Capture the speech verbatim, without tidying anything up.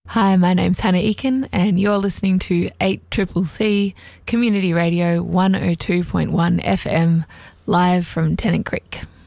Hi, my name's Hannah Eakin and you're listening to eight C C C Community Radio one oh two point one F M live from Tennant Creek.